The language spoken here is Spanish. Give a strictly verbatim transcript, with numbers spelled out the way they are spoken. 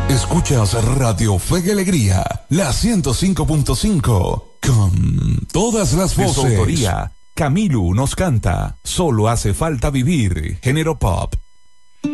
Escuchas Radio Fe y Alegría, la ciento cinco punto cinco, con todas las voces. De su autoría, Camilu nos canta Solo hace falta vivir, género pop.